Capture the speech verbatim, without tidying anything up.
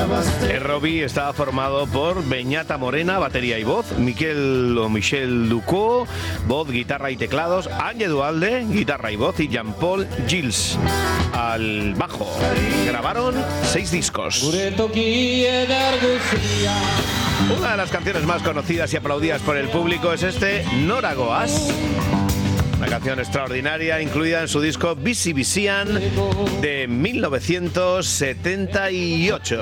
El Robbie estaba formado por Beñata Morena, batería y voz, Miquel o Michel Ducó, voz, guitarra y teclados, Ángel Dualde, guitarra y voz, y Jean-Paul Gilles al bajo. Grabaron seis discos. Una de las canciones más conocidas y aplaudidas por el público es este Nora Goaz. Una canción extraordinaria incluida en su disco Bizi Bizian de mil novecientos setenta y ocho.